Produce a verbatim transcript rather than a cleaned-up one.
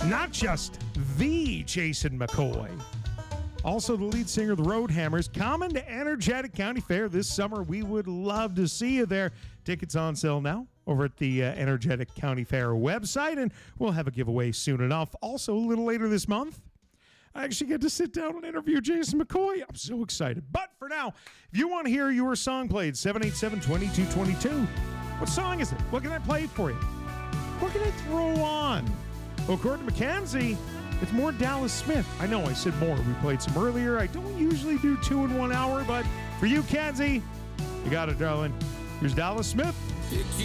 Not just the Jason McCoy. Also the lead singer of the Roadhammers, coming to Energetic County Fair this summer. We would love to see you there. Tickets on sale now over at the uh, Energetic County Fair website, and we'll have a giveaway soon enough. Also, a little later this month, I actually get to sit down and interview Jason McCoy. I'm so excited. But for now, if you want to hear your song played, seven eight seven, two two two two. What song is it? What can I play for you? What can I throw on? Well, according to Mackenzie, it's more Dallas Smith. I know I said more. We played some earlier. I don't usually do two in one hour, but for you, Kenzie, you got it, darling. Here's Dallas Smith.